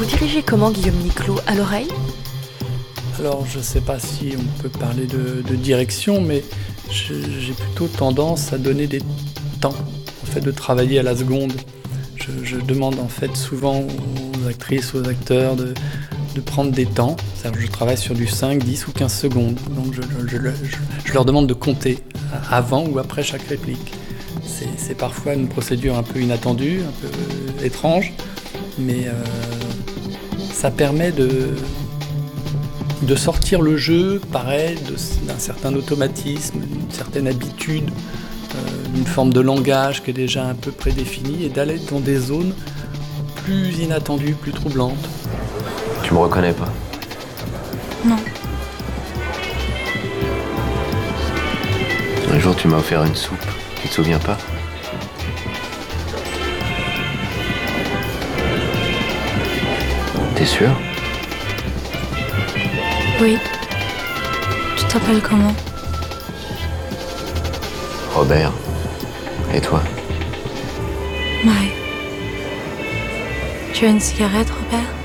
Vous dirigez comment Guillaume Niclot, à l'oreille? Alors, je ne sais pas si on peut parler de direction, mais j'ai plutôt tendance à donner des temps, en fait, de travailler à la seconde. Je demande en fait souvent aux actrices, aux acteurs de prendre des temps. C'est-à-dire que je travaille sur du 5, 10 ou 15 secondes. Donc je leur demande de compter avant ou après chaque réplique. C'est parfois une procédure un peu inattendue, un peu étrange, mais ça permet de sortir le jeu, pareil, d'un certain automatisme, d'une certaine habitude, d'une forme de langage qui est déjà un peu prédéfinie, et d'aller dans des zones plus inattendues, plus troublantes. Tu me reconnais pas? Non. Un jour, tu m'as offert une soupe. Tu te souviens pas? T'es sûr? Oui. Tu t'appelles comment? Robert. Et toi? Mai. Tu as une cigarette, Robert?